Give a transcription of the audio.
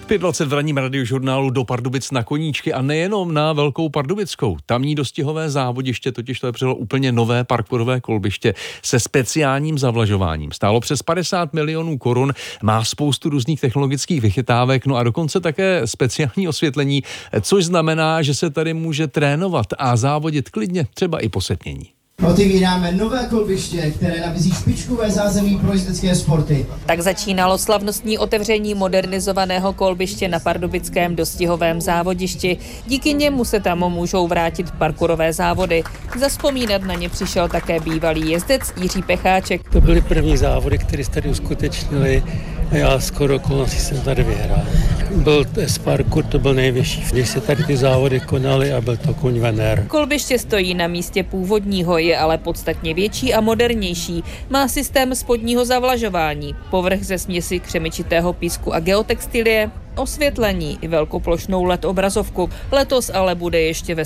5:20 v ranním radiožurnálu do Pardubic na koníčky a nejenom na Velkou Pardubickou. Tamní dostihové závodiště totiž to je přijelo úplně nové parkourové kolbiště se speciálním zavlažováním. Stálo přes 50 milionů korun, má spoustu různých technologických vychytávek, no a dokonce také speciální osvětlení, což znamená, že se tady může trénovat a závodit klidně třeba i po setmění. Otevíráme nové kolbiště, které nabízí špičkové zázemí pro jezdecké sporty. Tak začínalo slavnostní otevření modernizovaného kolbiště na pardubickém dostihovém závodišti. Díky němu se tam můžou vrátit parkourové závody. Zavzpomínat na ně přišel také bývalý jezdec Jiří Pecháček. To byly první závody, které se tady uskutečnily a já skoro okolností jsem tady vyhrál. Byl S-Parkour, to byl nejvyšší, když se tady ty závody konaly a byl to Kuň Venér. Kolbiště stojí na místě původního, je ale podstatně větší a modernější. Má systém spodního zavlažování, povrch ze směsi křemičitého písku a geotextilie, osvětlení i velkoplošnou LED obrazovku. Letos ale bude ještě ve